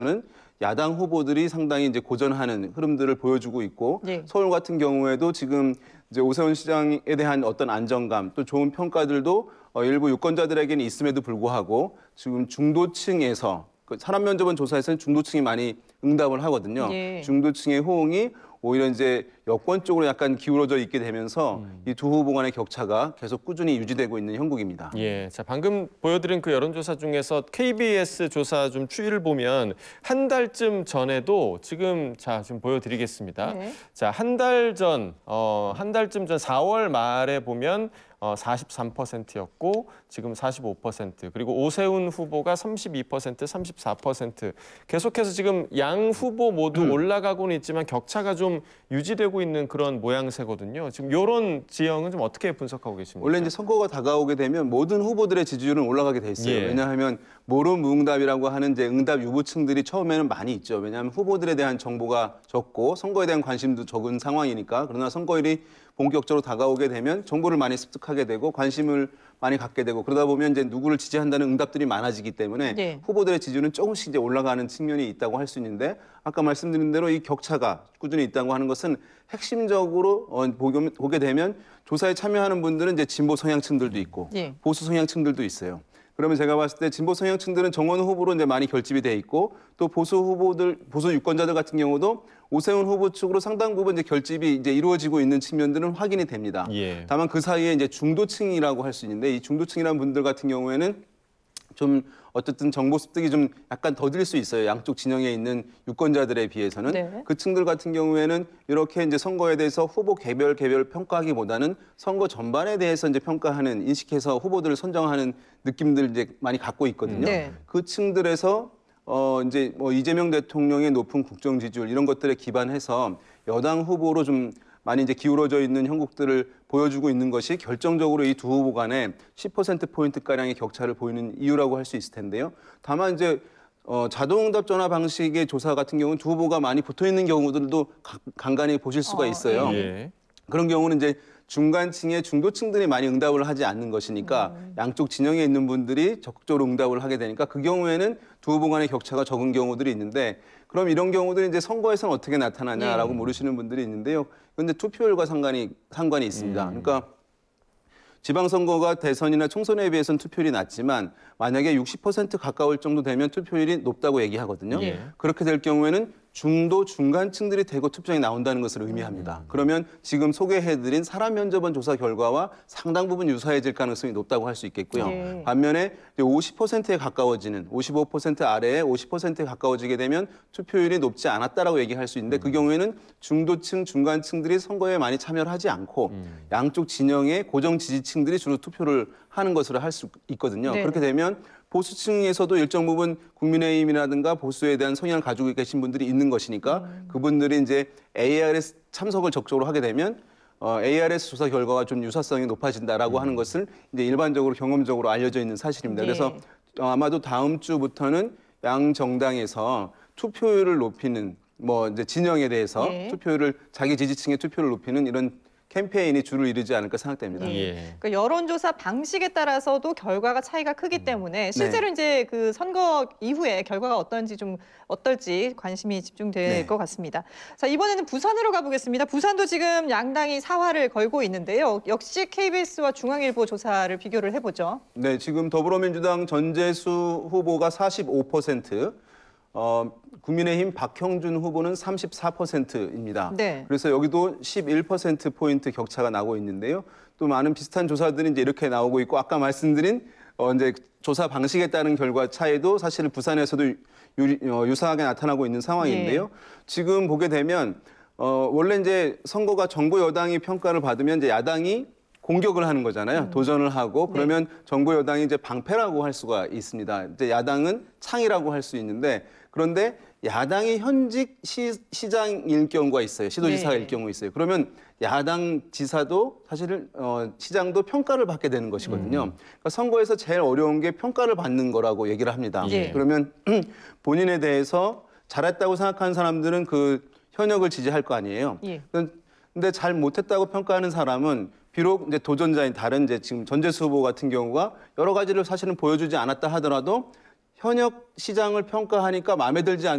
야당 후보들이 상당히 이제 고전하는 흐름들을 보여주고 있고 네. 서울 같은 경우에도 지금 이제 오세훈 시장에 대한 어떤 안정감 또 좋은 평가들도 일부 유권자들에게는 있음에도 불구하고 지금 중도층에서 사람 면접원 조사에서는 중도층이 많이 응답을 하거든요. 예. 중도층의 호응이 오히려 이제 여권 쪽으로 약간 기울어져 있게 되면서 이 두 후보 간의 격차가 계속 꾸준히 유지되고 있는 형국입니다. 예, 자 방금 보여드린 그 여론조사 중에서 KBS 조사 좀 추이를 보면 한 달쯤 전에도 지금 보여드리겠습니다. 네. 자, 한 달쯤 전 4월 말에 보면 43%였고 지금 45%, 그리고 오세훈 후보가 32%, 34%. 계속해서 지금 양 후보 모두 올라가고는 있지만 격차가 좀 유지되고 있는 그런 모양새거든요. 지금 이런 지형은 좀 어떻게 분석하고 계십니까? 원래 이제 선거가 다가오게 되면 모든 후보들의 지지율은 올라가게 돼 있어요. 예. 왜냐하면 모rum무응답이라고 하는 이제 응답 유보층들이 처음에는 많이 있죠. 왜냐하면 후보들에 대한 정보가 적고 선거에 대한 관심도 적은 상황이니까. 그러나 선거일이 본격적으로 다가오게 되면 정보를 많이 습득하게 되고 관심을 많이 갖게 되고 그러다 보면 이제 누구를 지지한다는 응답들이 많아지기 때문에 네. 후보들의 지지율은 조금씩 이제 올라가는 측면이 있다고 할 수 있는데 아까 말씀드린 대로 이 격차가 꾸준히 있다고 하는 것은 핵심적으로 보게 되면 조사에 참여하는 분들은 이제 진보 성향층들도 있고 예. 보수 성향층들도 있어요. 그러면 제가 봤을 때 진보 성향층들은 정원 후보로 이제 많이 결집이 돼 있고 또 보수 후보들, 보수 유권자들 같은 경우도 오세훈 후보 측으로 상당 부분 이제 결집이 이제 이루어지고 있는 측면들은 확인이 됩니다. 예. 다만 그 사이에 이제 중도층이라고 할 수 있는데 이 중도층이라는 분들 같은 경우에는 좀 어쨌든 정보 습득이 좀 약간 더딜 수 있어요. 양쪽 진영에 있는 유권자들에 비해서는. 네. 그 층들 같은 경우에는 이렇게 이제 선거에 대해서 후보 개별 평가하기보다는 선거 전반에 대해서 이제 평가하는 인식해서 후보들을 선정하는 느낌들 이제 많이 갖고 있거든요. 네. 그 층들에서 이제 뭐 이재명 대통령의 높은 국정 지지율 이런 것들에 기반해서 여당 후보로 좀 많이 이제 기울어져 있는 형국들을 보여주고 있는 것이 결정적으로 이 두 후보 간에 10%포인트가량의 격차를 보이는 이유라고 할 수 있을 텐데요. 다만 이제 자동응답 전화 방식의 조사 같은 경우는 두 후보가 많이 붙어 있는 경우들도 간간히 보실 수가 있어요. 예. 그런 경우는 이제 중간층의 중도층들이 많이 응답을 하지 않는 것이니까 양쪽 진영에 있는 분들이 적극적으로 응답을 하게 되니까 그 경우에는 두 후보 간의 격차가 적은 경우들이 있는데 그럼 이런 경우들이 이제 선거에서는 어떻게 나타나냐라고 물으시는 분들이 있는데요. 그런데 투표율과 상관이 있습니다. 그러니까 지방선거가 대선이나 총선에 비해서는 투표율이 낮지만 만약에 60% 가까울 정도 되면 투표율이 높다고 얘기하거든요. 예. 그렇게 될 경우에는 중도 중간층들이 대거 투표장에 나온다는 것을 의미합니다. 그러면 지금 소개해드린 사람 면접원 조사 결과와 상당 부분 유사해질 가능성이 높다고 할 수 있겠고요. 네. 반면에 50%에 가까워지는 55% 아래에 50%에 가까워지게 되면 투표율이 높지 않았다라고 얘기할 수 있는데 그 경우에는 중도층, 중간층들이 선거에 많이 참여를 하지 않고 양쪽 진영의 고정 지지층들이 주로 투표를 하는 것으로 할 수 있거든요. 네. 그렇게 되면 보수층에서도 일정 부분 국민의힘이라든가 보수에 대한 성향을 가지고 계신 분들이 있는 것이니까 그분들이 이제 ARS 참석을 적극적으로 하게 되면 ARS 조사 결과가 좀 유사성이 높아진다라고 하는 것을 이제 일반적으로 경험적으로 알려져 있는 사실입니다. 네. 그래서 아마도 다음 주부터는 양 정당에서 투표율을 높이는 뭐 이제 진영에 대해서 네. 투표율을 자기 지지층의 투표를 높이는 이런 캠페인이 주를 이루지 않을까 생각됩니다. 예. 그 여론조사 방식에 따라서도 결과가 차이가 크기 때문에 실제로 이제 그 선거 이후에 결과가 어떨지 관심이 집중될 네. 것 같습니다. 자, 이번에는 부산으로 가보겠습니다. 부산도 지금 양당이 사활을 걸고 있는데요. 역시 KBS와 중앙일보 조사를 비교를 해보죠. 네, 지금 더불어민주당 전재수 후보가 45%, 국민의힘 박형준 후보는 34%입니다. 네. 그래서 여기도 11%포인트 격차가 나고 있는데요. 또 많은 비슷한 조사들이 이제 이렇게 나오고 있고 아까 말씀드린 이제 조사 방식에 따른 결과 차이도 사실 부산에서도 유사하게 나타나고 있는 상황인데요. 지금 보게 되면 원래 이제 선거가 정부 여당이 평가를 받으면 이제 야당이 공격을 하는 거잖아요. 도전을 하고 그러면 정부 여당이 이제 방패라고 할 수가 있습니다. 이제 야당은 창이라고 할 수 있는데 그런데 야당이 현직 시장일 경우가 있어요. 시도지사일 경우 있어요. 그러면 야당 지사도 사실은 시장도 평가를 받게 되는 것이거든요. 그러니까 선거에서 제일 어려운 게 평가를 받는 거라고 얘기를 합니다. 예. 그러면 본인에 대해서 잘했다고 생각하는 사람들은 그 현역을 지지할 거 아니에요. 예. 근데 잘 못했다고 평가하는 사람은 비록 이제 도전자인 다른 이제 지금 전재수 후보 같은 경우가 여러 가지를 사실은 보여주지 않았다 하더라도 현역 시장을 평가하니까 마음에 들지 않는